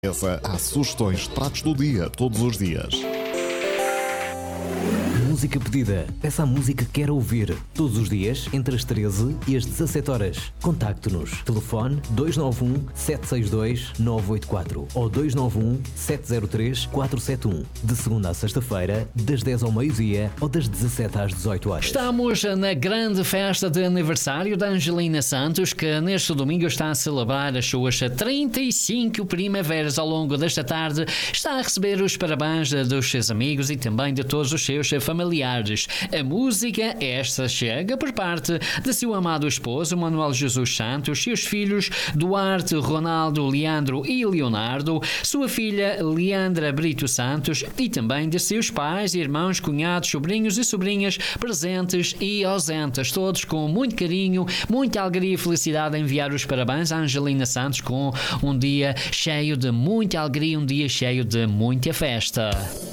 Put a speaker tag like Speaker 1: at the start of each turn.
Speaker 1: Há sugestões de pratos do dia, todos os dias.
Speaker 2: Música pedida. Peça a música que quer ouvir. Todos os dias, entre as 13 e as 17 horas. Contacte-nos. Telefone 291-762-984 ou 291-703-471. De segunda a sexta-feira, das 10 ao meio-dia ou das 17 às 18 horas.
Speaker 3: Estamos na grande festa de aniversário da Angelina Santos, que neste domingo está a celebrar as suas 35 primaveras. Ao longo desta tarde está a receber os parabéns dos seus amigos e também de todos os seus familiares. A música esta chega por parte de seu amado esposo Manuel Jesus Santos, seus filhos Duarte, Ronaldo, Leandro e Leonardo, sua filha Leandra Brito Santos e também de seus pais, irmãos, cunhados, sobrinhos e sobrinhas presentes e ausentes, todos com muito carinho, muita alegria e felicidade a enviar os parabéns à Angelina Santos com um dia cheio de muita alegria, um dia cheio de muita festa.